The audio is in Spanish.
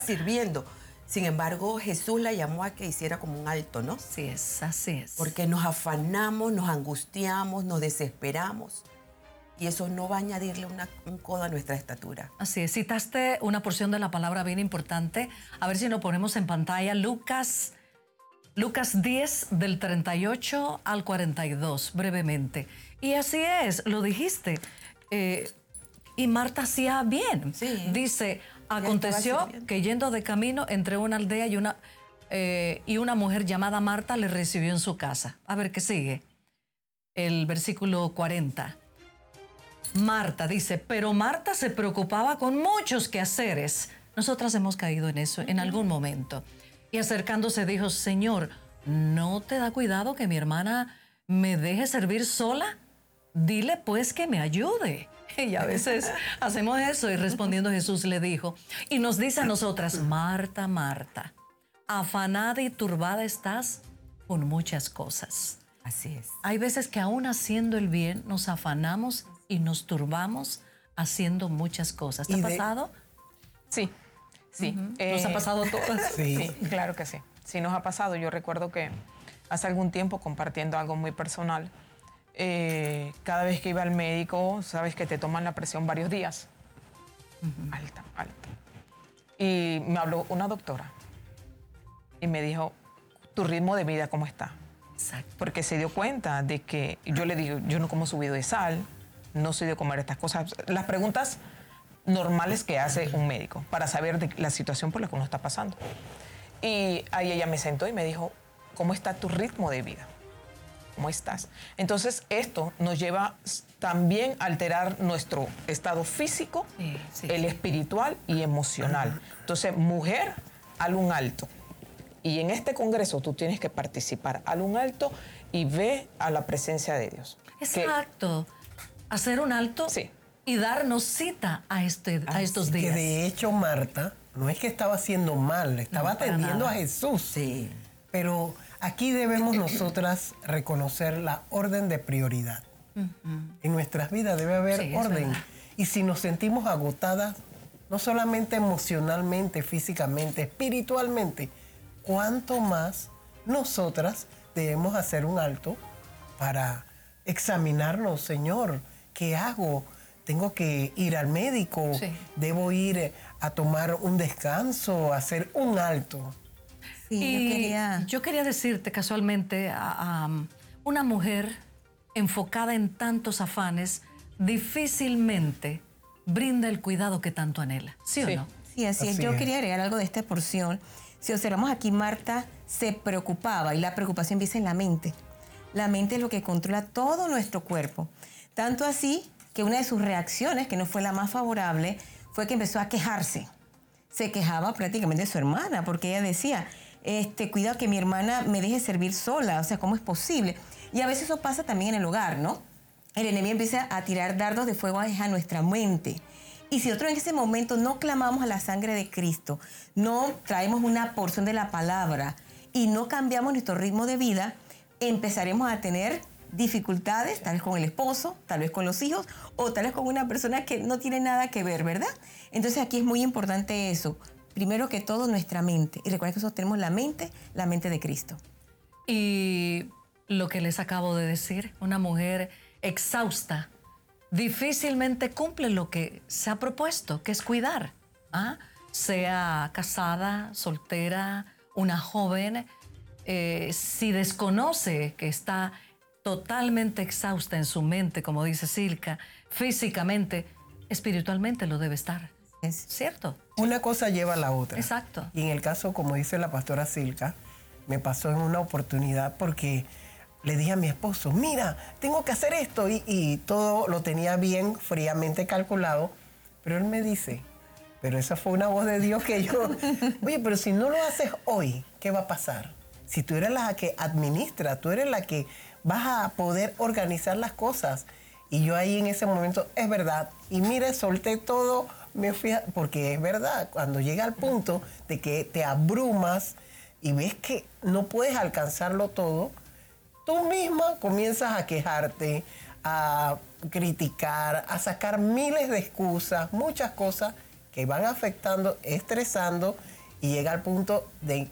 sirviendo. Sin embargo, Jesús la llamó a que hiciera como un alto, ¿no? Así es, así es. Porque nos afanamos, nos angustiamos, nos desesperamos. Y eso no va a añadirle un codo a nuestra estatura. Así es. Citaste una porción de la palabra bien importante. A ver si lo ponemos en pantalla. Lucas 10, del 38 al 42, brevemente. Y así es, lo dijiste. Y Marta hacía bien. Sí. Dice, aconteció que yendo de camino entre una aldea y una mujer llamada Marta le recibió en su casa. A ver qué sigue. El versículo 40. Marta dice, pero Marta se preocupaba con muchos quehaceres. Nosotras hemos caído en eso en algún momento. Y acercándose dijo, Señor, ¿no te da cuidado que mi hermana me deje servir sola? Dile pues que me ayude. Y a veces hacemos eso. Y respondiendo Jesús le dijo, y nos dice a nosotras, Marta, Marta, afanada y turbada estás con muchas cosas. Así es. Hay veces que aún haciendo el bien nos afanamos y nos turbamos haciendo muchas cosas. ¿Te ha pasado? Sí, sí. ¿Nos ha pasado a todas? Sí, claro que sí. Sí nos ha pasado. Yo recuerdo que hace algún tiempo, compartiendo algo muy personal, cada vez que iba al médico, sabes que te toman la presión varios días. Alta, alta. Y me habló una doctora y me dijo, ¿tu ritmo de vida cómo está? Exacto. Porque se dio cuenta de que yo le digo, yo no como subido de sal, no soy de comer estas cosas. Las preguntas normales que hace un médico para saber de la situación por la que uno está pasando. Y ahí ella me sentó y me dijo, ¿cómo está tu ritmo de vida? ¿Cómo estás? Entonces esto nos lleva también a alterar nuestro estado físico, el espiritual y emocional. Entonces, mujer, haz un alto. Y en este congreso tú tienes que participar, haz un alto y ve a la presencia de Dios. Exacto. Hacer un alto y darnos cita a estos días. Que de hecho Marta no es que estaba haciendo mal, estaba atendiendo a Jesús. Sí. Pero aquí debemos nosotras reconocer la orden de prioridad. En nuestras vidas debe haber orden. Y si nos sentimos agotadas, no solamente emocionalmente, físicamente, espiritualmente, ¿cuánto más nosotras debemos hacer un alto para examinarnos? Señor, ¿qué hago? ¿Tengo que ir al médico? ¿Debo ir a tomar un descanso, hacer un alto? Sí, yo quería decirte casualmente, a una mujer enfocada en tantos afanes difícilmente brinda el cuidado que tanto anhela. ¿Sí o no? Sí, así es. Yo quería agregar algo de esta porción. Si observamos aquí, Marta se preocupaba y la preocupación empieza en la mente. La mente es lo que controla todo nuestro cuerpo. Tanto así que una de sus reacciones, que no fue la más favorable, fue que empezó a quejarse. Se quejaba prácticamente de su hermana, porque ella decía, cuidado que mi hermana me deje servir sola, o sea, ¿cómo es posible? Y a veces eso pasa también en el hogar, ¿no? El enemigo empieza a tirar dardos de fuego a nuestra mente. Y si nosotros en ese momento no clamamos a la sangre de Cristo, no traemos una porción de la palabra y no cambiamos nuestro ritmo de vida, empezaremos a tener dificultades, tal vez con el esposo, tal vez con los hijos, o tal vez con una persona que no tiene nada que ver, ¿verdad? Entonces aquí es muy importante eso. Primero que todo, nuestra mente. Y recuerden que nosotros tenemos la mente de Cristo. Y lo que les acabo de decir, una mujer exhausta difícilmente cumple lo que se ha propuesto, que es cuidar. Sea casada, soltera, una joven, si desconoce que está totalmente exhausta en su mente, como dice Silka, físicamente, espiritualmente lo debe estar. ¿Es cierto? Una cosa lleva a la otra. Exacto. Y en el caso, como dice la pastora Silka, me pasó en una oportunidad porque le dije a mi esposo, mira, tengo que hacer esto. Y todo lo tenía bien fríamente calculado. Pero él me dice, pero esa fue una voz de Dios que yo... Oye, pero si no lo haces hoy, ¿qué va a pasar? Si tú eres la que administra, tú eres la que vas a poder organizar las cosas. Y yo ahí en ese momento, es verdad. Y mire, solté todo, me fui porque es verdad, cuando llega al punto de que te abrumas y ves que no puedes alcanzarlo todo, tú misma comienzas a quejarte, a criticar, a sacar miles de excusas, muchas cosas que van afectando, estresando y llega al punto de